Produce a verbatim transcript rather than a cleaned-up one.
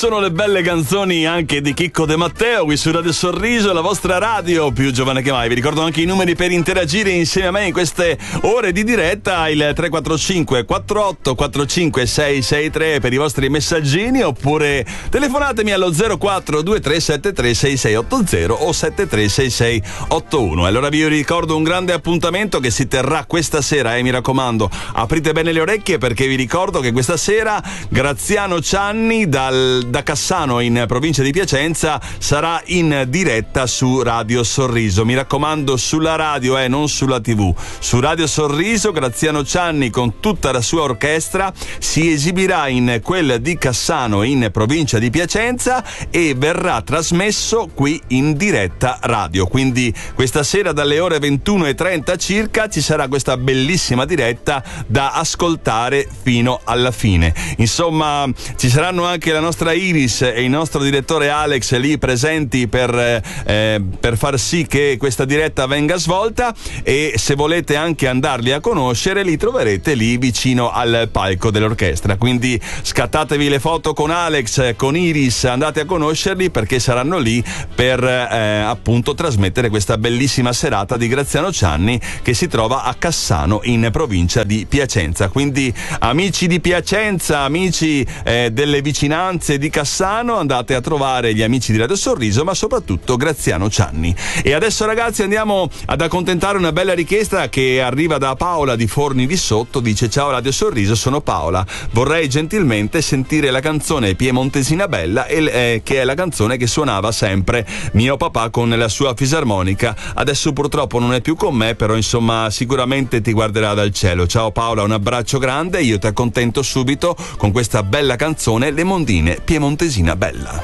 sono le belle canzoni anche di Chicco De Matteo qui su Radio Sorriso, la vostra radio più giovane che mai. Vi ricordo anche i numeri per interagire insieme a me in queste ore di diretta: il tre quattro cinque quattro otto quattro cinque sei sei tre per i vostri messaggini, oppure telefonatemi allo zero quattro due tre sette tre sei sei otto zero o sette tre sei sei otto uno. Allora vi ricordo un grande appuntamento che si terrà questa sera, e eh, mi raccomando, aprite bene le orecchie, perché vi ricordo che questa sera Graziano Cianni dal, da Cassano in provincia di Piacenza sarà in diretta su Radio Sorriso. Mi raccomando, sulla radio e eh, non sulla tivù. Su Radio Sorriso Graziano Cianni con tutta la sua orchestra si esibirà in quel di Cassano in provincia di Piacenza e verrà trasmesso qui in diretta radio. Quindi questa sera dalle ore ventuno e trenta circa ci sarà questa bellissima diretta da ascoltare fino alla fine. Insomma, ci saranno anche la nostra Iris e il nostro direttore Alex lì presenti per, eh, per far sì che questa diretta venga svolta, e se volete anche andarli a conoscere li troverete lì vicino al palco dell'orchestra. Quindi scattatevi le foto con Alex, con Iris, andate a conoscerli, perché saranno lì per eh, appunto trasmettere questa bellissima serata di Graziano Cianni che si trova a Cassano in provincia di Piacenza. Quindi amici di Piacenza, amici eh, delle vicinanze di Cassano, andate a trovare gli amici di Radio Sorriso, ma soprattutto Graziano Cianni. E adesso ragazzi andiamo ad accontentare una bella richiesta che arriva da Paola di Forni di Sotto. Dice: ciao Radio Sorriso, sono Paola, vorrei gentilmente sentire la canzone Piemontesina Bella, eh, che è la canzone che suonava sempre mio papà con la sua fisarmonica. Adesso purtroppo non è più con me, però insomma sicuramente ti guarderà dal cielo. Ciao Paola, un abbraccio grande, io ti accontento subito con questa bella canzone Le Mondine Piemontesina Bella.